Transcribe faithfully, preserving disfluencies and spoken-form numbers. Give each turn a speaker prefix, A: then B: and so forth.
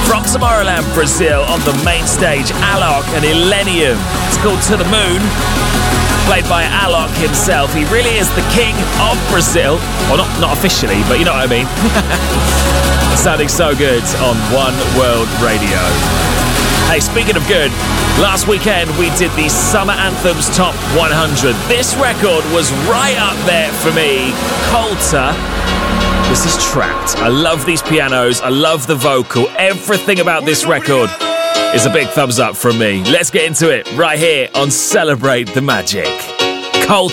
A: From Tomorrowland, Brazil, on the main stage, Alok and Illenium. It's called To The Moon, played by Alok himself. He really is the king of Brazil. Well, not, not officially, but you know what I mean. Sounding so good on One World Radio. Hey, speaking of good, last weekend we did the Summer Anthems Top one hundred. This record was right up there for me. Coulter. This is Trapped. I love these pianos. I love the vocal. Everything about this record is a big thumbs up from me. Let's get into it right here on Celebrate the Magic.